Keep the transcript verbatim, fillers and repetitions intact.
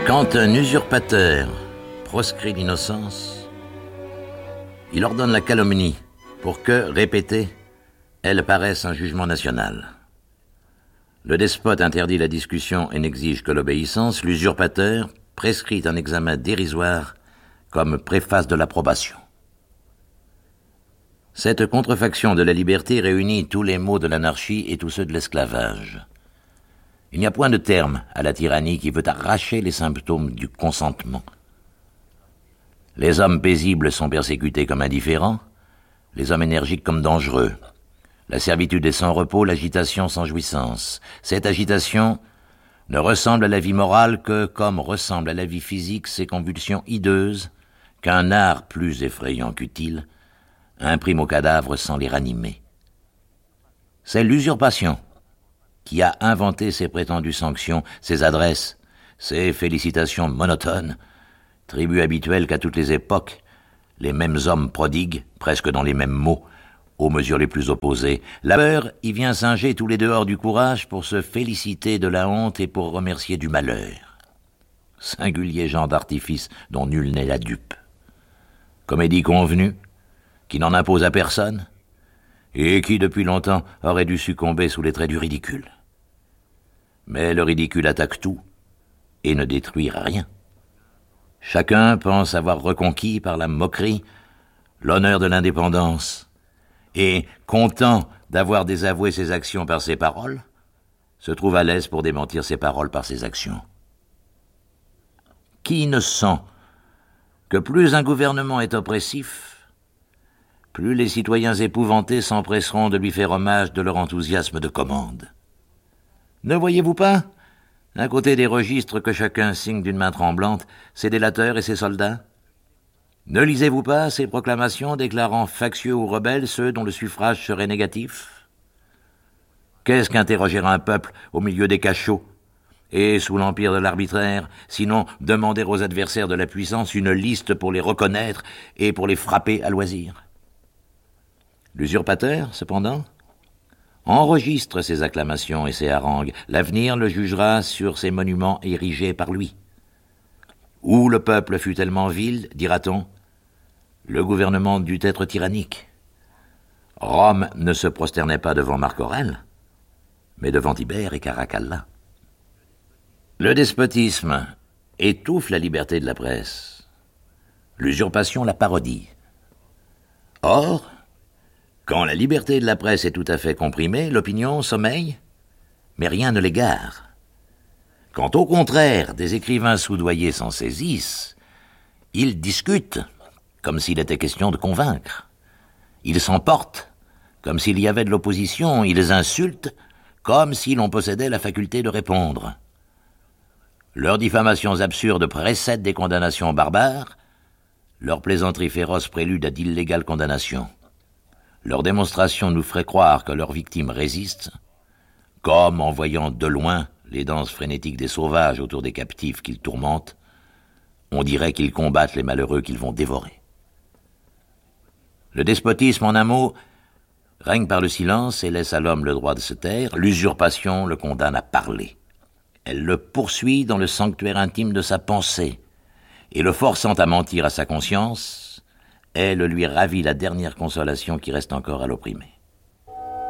Quand un usurpateur proscrit l'innocence, il ordonne la calomnie pour que, répétée, elle paraisse un jugement national. Le despote interdit la discussion et n'exige que l'obéissance. L'usurpateur prescrit un examen dérisoire comme préface de l'approbation. Cette contrefaction de la liberté réunit tous les maux de l'anarchie et tous ceux de l'esclavage. Il n'y a point de terme à la tyrannie qui veut arracher les symptômes du consentement. Les hommes paisibles sont persécutés comme indifférents, les hommes énergiques comme dangereux. La servitude est sans repos, l'agitation sans jouissance. Cette agitation ne ressemble à la vie morale que comme ressemble à la vie physique ces convulsions hideuses qu'un art plus effrayant qu'utile imprime aux cadavres sans les ranimer. C'est l'usurpation qui a inventé ces prétendues sanctions, ces adresses, ces félicitations monotones, tribut habituel qu'à toutes les époques, les mêmes hommes prodiguent, presque dans les mêmes mots, aux mesures les plus opposées. La peur y vient singer tous les dehors du courage pour se féliciter de la honte et pour remercier du malheur. Singulier genre d'artifice dont nul n'est la dupe. Comédie convenue, qui n'en impose à personne, et qui depuis longtemps aurait dû succomber sous les traits du ridicule. Mais le ridicule attaque tout et ne détruit rien. Chacun pense avoir reconquis par la moquerie l'honneur de l'indépendance et, content d'avoir désavoué ses actions par ses paroles, se trouve à l'aise pour démentir ses paroles par ses actions. Qui ne sent que plus un gouvernement est oppressif, plus les citoyens épouvantés s'empresseront de lui faire hommage de leur enthousiasme de commande. Ne voyez-vous pas, à côté des registres que chacun signe d'une main tremblante, ses délateurs et ses soldats? Ne lisez-vous pas ces proclamations déclarant factieux ou rebelles ceux dont le suffrage serait négatif? Qu'est-ce qu'interroger un peuple au milieu des cachots et sous l'empire de l'arbitraire, sinon demander aux adversaires de la puissance une liste pour les reconnaître et pour les frapper à loisir? L'usurpateur, cependant, enregistre ses acclamations et ses harangues. L'avenir le jugera sur ces monuments érigés par lui. Où le peuple fut tellement vil, dira-t-on, le gouvernement dut être tyrannique. Rome ne se prosternait pas devant Marc Aurèle, mais devant Tibère et Caracalla. Le despotisme étouffe la liberté de la presse. L'usurpation la parodie. Or, quand la liberté de la presse est tout à fait comprimée, l'opinion sommeille, mais rien ne l'égare. Quand au contraire des écrivains soudoyés s'en saisissent, ils discutent, comme s'il était question de convaincre. Ils s'emportent, comme s'il y avait de l'opposition. Ils insultent, comme si l'on possédait la faculté de répondre. Leurs diffamations absurdes précèdent des condamnations barbares, leurs plaisanteries féroces prélude à d'illégales condamnations. Leur démonstration nous ferait croire que leurs victimes résistent, comme en voyant de loin les danses frénétiques des sauvages autour des captifs qu'ils tourmentent, on dirait qu'ils combattent les malheureux qu'ils vont dévorer. Le despotisme, en un mot, règne par le silence et laisse à l'homme le droit de se taire. L'usurpation le condamne à parler. Elle le poursuit dans le sanctuaire intime de sa pensée, et le forçant à mentir à sa conscience, elle lui ravit la dernière consolation qui reste encore à l'opprimé.